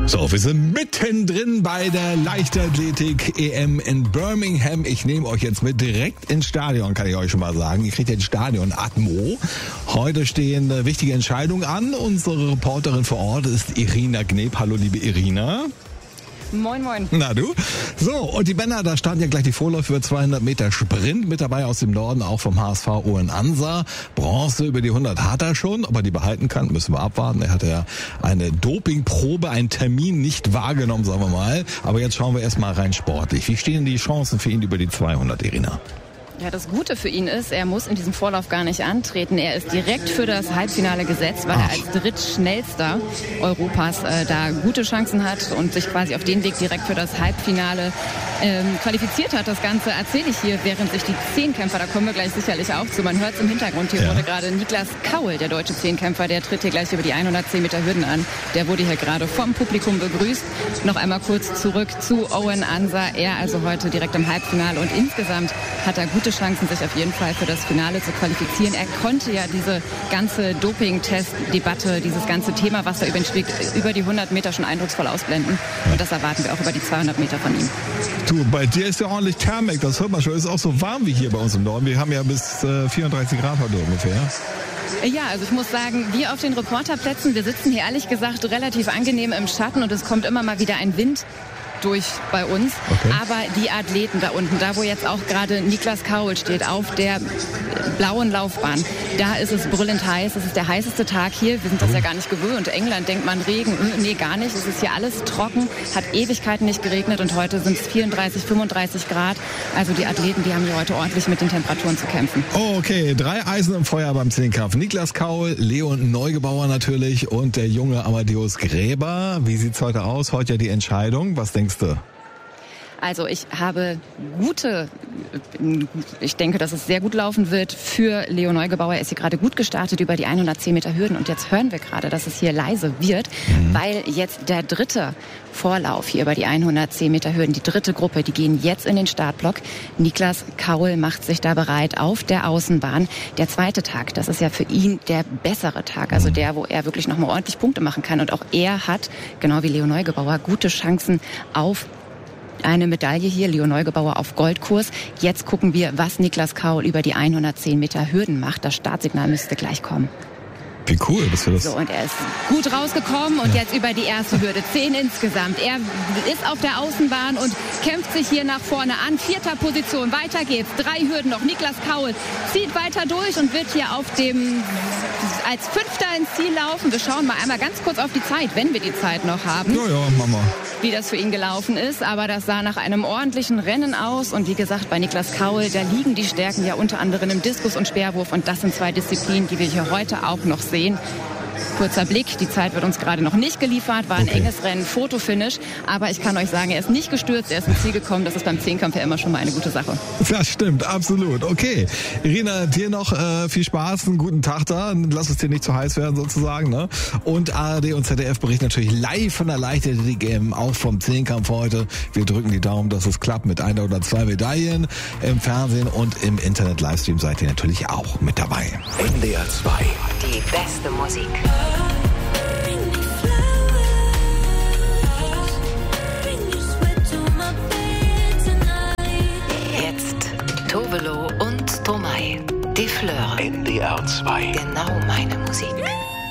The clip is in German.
So, wir sind mittendrin bei der Leichtathletik-EM in Birmingham. Ich nehme euch jetzt mit direkt ins Stadion, kann ich euch schon mal sagen. Ihr kriegt jetzt Stadion-Atmo. Heute stehen wichtige Entscheidungen an. Unsere Reporterin vor Ort ist Irina Gneb. Hallo, liebe Irina. Moin, moin. Na du? So, und die Männer, da starten ja gleich die Vorläufe für 200 Meter Sprint. Mit dabei aus dem Norden, auch vom HSV Owen Ansa. Bronze über die 100 hat er schon, ob er die behalten kann, müssen wir abwarten. Er hatte ja eine Dopingprobe, einen Termin nicht wahrgenommen, sagen wir mal. Aber jetzt schauen wir erstmal rein sportlich. Wie stehen die Chancen für ihn über die 200, Irina? Ja, das Gute für ihn ist, er muss in diesem Vorlauf gar nicht antreten. Er ist direkt für das Halbfinale gesetzt, weil er als drittschnellster Europas da gute Chancen hat und sich quasi auf den Weg direkt für das Halbfinale qualifiziert hat. Das Ganze erzähle ich hier, während sich die Zehnkämpfer, da kommen wir gleich sicherlich auch zu, man hört es im Hintergrund, hier wurde gerade Niklas Kaul, der deutsche Zehnkämpfer, der tritt hier gleich über die 110 Meter Hürden an. Der wurde hier gerade vom Publikum begrüßt. Noch einmal kurz zurück zu Owen Ansa. Er also heute direkt im Halbfinale und insgesamt hat er gute Chancen, sich auf jeden Fall für das Finale zu qualifizieren. Er konnte ja diese ganze Doping-Test-Debatte, dieses ganze Thema, was da über die 100 Meter schon eindrucksvoll ausblenden. Und das erwarten wir auch über die 200 Meter von ihm. Du, bei dir ist ja ordentlich Thermik, das hört man schon. Ist auch so warm wie hier bei uns im Norden. Wir haben ja bis 34 Grad heute ungefähr. Ja, also ich muss sagen, wir auf den Reporterplätzen, wir sitzen hier ehrlich gesagt relativ angenehm im Schatten und es kommt immer mal wieder ein Wind durch bei uns. Okay. Aber die Athleten da unten, da wo jetzt auch gerade Niklas Kaul steht, auf der blauen Laufbahn, da ist es brüllend heiß. Es ist der heißeste Tag hier. Wir sind das ja gar nicht gewöhnt. England denkt man Regen. Nee, gar nicht. Es ist hier alles trocken, hat Ewigkeiten nicht geregnet und heute sind es 34, 35 Grad. Also die Athleten, die haben hier heute ordentlich mit den Temperaturen zu kämpfen. Oh, okay, 3 Eisen im Feuer beim Zehnkampf. Niklas Kaul, Leon Neugebauer natürlich und der junge Amadeus Gräber. Wie sieht's heute aus? Heute ja die Entscheidung. Was denkst du? Also ich denke, dass es sehr gut laufen wird für Leo Neugebauer. Er ist hier gerade gut gestartet über die 110 Meter Hürden und jetzt hören wir gerade, dass es hier leise wird, weil jetzt der dritte Vorlauf hier über die 110 Meter Hürden, die dritte Gruppe, die gehen jetzt in den Startblock. Niklas Kaul macht sich da bereit auf der Außenbahn. Der zweite Tag, das ist ja für ihn der bessere Tag, also der, wo er wirklich nochmal ordentlich Punkte machen kann und auch er hat, genau wie Leo Neugebauer, gute Chancen auf eine Medaille hier, Leo Neugebauer auf Goldkurs. Jetzt gucken wir, was Niklas Kaul über die 110 Meter Hürden macht. Das Startsignal müsste gleich kommen. Wie cool, dass wir das... So, und er ist gut rausgekommen und jetzt über die erste Hürde. 10 insgesamt. Er ist auf der Außenbahn und kämpft sich hier nach vorne an. 4. Position, weiter geht's. 3 Hürden noch. Niklas Kaul zieht weiter durch und wird hier als 5. ins Ziel laufen. Wir schauen mal einmal ganz kurz auf die Zeit, wenn wir die Zeit noch haben. Ja, Mama. Wie das für ihn gelaufen ist, aber das sah nach einem ordentlichen Rennen aus und wie gesagt, bei Niklas Kaul, da liegen die Stärken ja unter anderem im Diskus und Speerwurf und das sind 2 Disziplinen, die wir hier heute auch noch sehen. Kurzer Blick, die Zeit wird uns gerade noch nicht geliefert, war ein enges Rennen, Fotofinish, aber ich kann euch sagen, er ist nicht gestürzt, er ist ins Ziel gekommen, das ist beim Zehnkampf ja immer schon mal eine gute Sache. Das stimmt, absolut. Okay, Irina, dir noch viel Spaß, einen guten Tag da, lass es dir nicht zu heiß werden sozusagen, ne? Und ARD und ZDF berichten natürlich live von der Leichtathletik-EM, auch vom Zehnkampf heute. Wir drücken die Daumen, dass es klappt mit 1 oder 2 Medaillen im Fernsehen und im Internet-Livestream seid ihr natürlich auch mit dabei. NDR 2. Die beste Musik. Jetzt Tovelo und Stromae. Die Fleur. NDR 2. Genau meine Musik.